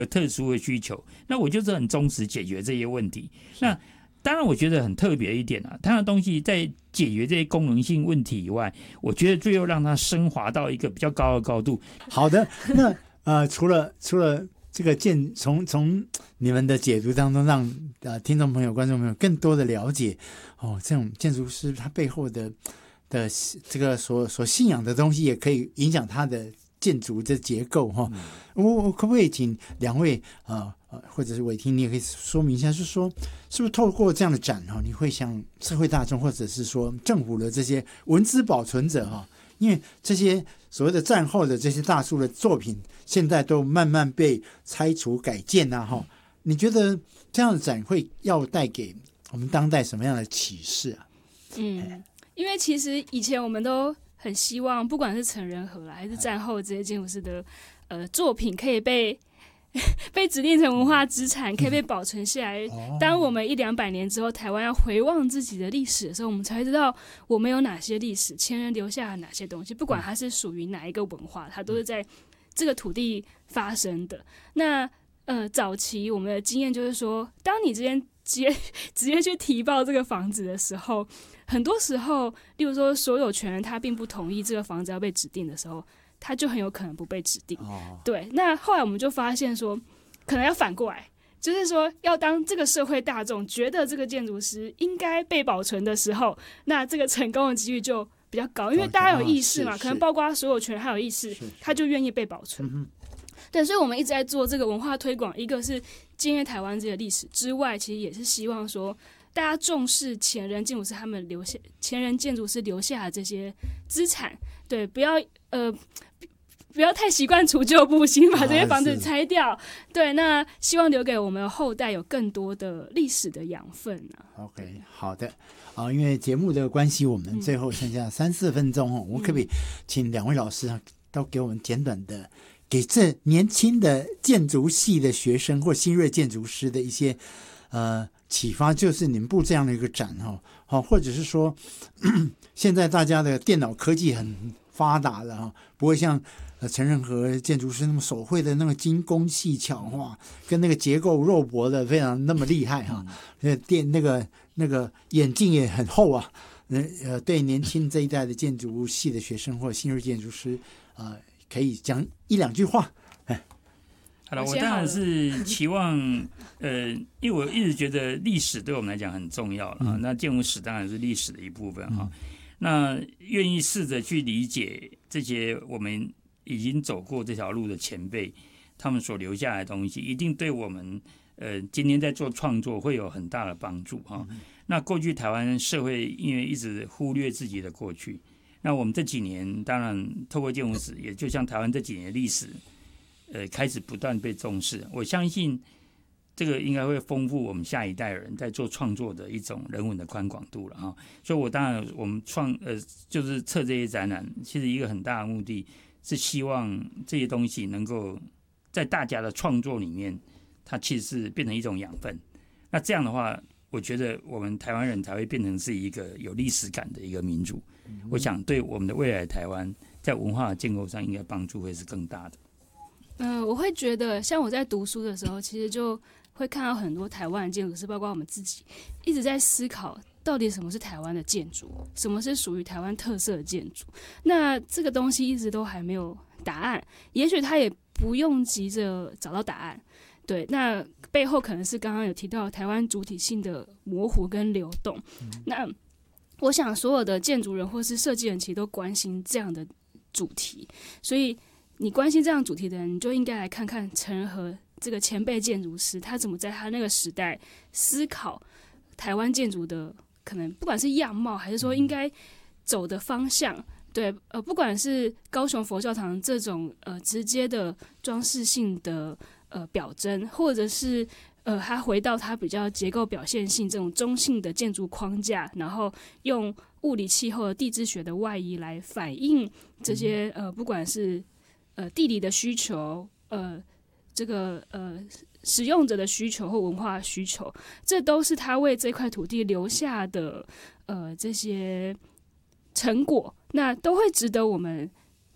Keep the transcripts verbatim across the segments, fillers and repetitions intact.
特殊的需求，那我就是很忠实解决这些问题。那当然我觉得很特别一点啊，它的东西在解决这些功能性问题以外，我觉得最后让它升华到一个比较高的高度。 好的，那呃，除了除了这个建从从你们的解读当中让呃听众朋友观众朋友更多的了解哦，这种建筑师他背后的的这个所所信仰的东西，也可以影响他的建筑的结构哈、哦。我我可不可以请两位呃呃或者是伟霆，你也可以说明一下，是说是不是透过这样的展哈、哦，你会向社会大众或者是说政府的这些文资保存者哈、哦，因为这些所谓的战后的这些大叔的作品，现在都慢慢被拆除改建啊哈，你觉得这样的展会要带给我们当代什么样的启示啊？ 嗯，因为其实以前我们都很希望，不管是陈仁和啦，还是战后这些建筑师的呃作品，可以被被指定成文化资产，可以被保存下来。 哦、 当我们一两百年之后，台湾要回望自己的历史的时候，我们才会知道我们有哪些历史，前人留下了哪些东西，不管它是属于哪一个文化，它都是在这个土地发生的。那呃，早期我们的经验就是说，当你之间直接直接去提报这个房子的时候，很多时候，例如说所有权人他并不同意这个房子要被指定的时候，他就很有可能不被指定。 哦、 对，那后来我们就发现说，可能要反过来，就是说，要当这个社会大众觉得这个建筑师应该被保存的时候，那这个成功的几率就比较高，因为大家有意识嘛， 哦、 可能包括所有权人他有意识，他就愿意被保存。嗯、对，所以我们一直在做这个文化推广，一个是纪念台湾这个历史之外，其实也是希望说，大家重视前人建筑师他们留下前人建筑师留下的这些资产，对，不要呃不要太习惯除旧布新，把这些房子拆掉。啊、对，那希望留给我们的后代有更多的历史的养分啊。 OK， 好的啊、呃，因为节目的关系，我们最后剩下三四分钟哦，嗯、我可不可以请两位老师啊，都给我们简短的，给这年轻的建筑系的学生或新锐建筑师的一些呃启发，就是你们布这样的一个展哈、哦，好，或者是说现在大家的电脑科技很发达了哈，不会像呃陈仁和建筑师那么手绘的那个精工细巧哇，跟那个结构肉薄的非常那么厉害哈，那电那个那个眼镜也很厚啊，呃对年轻这一代的建筑系的学生或新锐建筑师呃可以讲一两句话。哎， 好了，我当然是期望呃，因为我一直觉得历史对我们来讲很重要了、嗯、那建筑史当然是历史的一部分哈。嗯，那愿意试着去理解这些我们已经走过这条路的前辈，他们所留下来的东西，一定对我们呃今天在做创作会有很大的帮助哈。嗯、那过去台湾社会因为一直忽略自己的过去，那我们这几年当然透过建筑史，也就像台湾这几年的历史，呃开始不断被重视。我相信这个应该会丰富我们下一代人在做创作的一种人文的宽广度了哈。所以我当然我们创呃就是策这些展览，其实一个很大的目的是希望这些东西能够在大家的创作里面，它其实是变成一种养分。那这样的话，我觉得我们台湾人才会变成是一个有历史感的一个民族。嗯、我想对我们的未来的台湾，在文化的建构上，应该帮助会是更大的。 嗯、呃，我会觉得，像我在读书的时候，其实就会看到很多台湾的建筑师，包括我们自己，一直在思考到底什么是台湾的建筑，什么是属于台湾特色的建筑。那这个东西一直都还没有答案，也许他也不用急着找到答案。对，那背后可能是刚刚有提到台湾主体性的模糊跟流动。嗯、那我想所有的建筑人或是设计人其实都关心这样的主题，所以你关心这样主题的人，你就应该来看看陈仁和这个前辈建筑师，他怎么在他那个时代思考台湾建筑的可能不管是样貌，还是说应该走的方向。对，呃，不管是高雄佛教堂这种呃直接的装饰性的呃表征，或者是呃他回到他比较结构表现性这种中性的建筑框架，然后用物理气候的地质学的外衣来反映这些呃不管是呃地理的需求，呃这个呃使用者的需求或文化需求，这都是他为这块土地留下的呃这些成果，那都会值得我们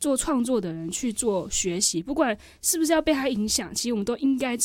做创作的人去做学习，不管是不是要被他影响，其实我们都应该